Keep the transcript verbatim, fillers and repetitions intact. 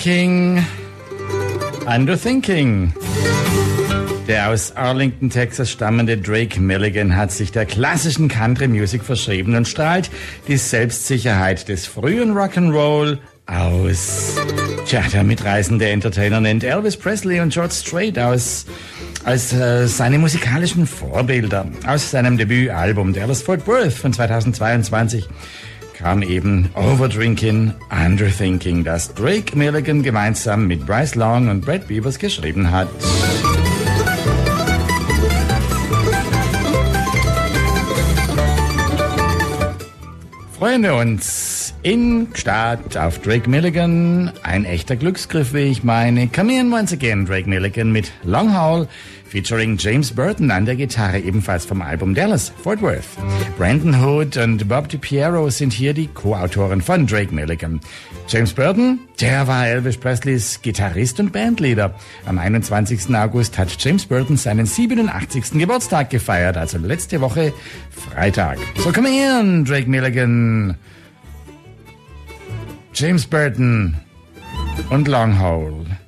King, Underthinking. Der aus Arlington, Texas stammende Drake Milligan hat sich der klassischen Country Music verschrieben und strahlt die Selbstsicherheit des frühen Rock'n'Roll aus. Tja, der mitreißende Entertainer nennt Elvis Presley und George Strait aus als äh, seine musikalischen Vorbilder. Aus seinem Debütalbum Dallas Fort Worth von zweitausendzweiundzwanzig kam eben Overdrinking, Underthinking, das Drake Milligan gemeinsam mit Bryce Long und Brad Beavers geschrieben hat. Freuen wir uns in Start auf Drake Milligan. Ein echter Glücksgriff, wie ich meine. Come in once again, Drake Milligan mit Long Haul featuring James Burton an der Gitarre, ebenfalls vom Album Dallas Fort Worth. Brandon Hood und Bob DiPiero sind hier die Co-Autoren von Drake Milligan. James Burton, der war Elvis Presleys Gitarrist und Bandleader. Am einundzwanzigsten August hat James Burton seinen siebenundachtzigsten Geburtstag gefeiert, also letzte Woche Freitag. So come in, Drake Milligan, James Burton und Long Haul.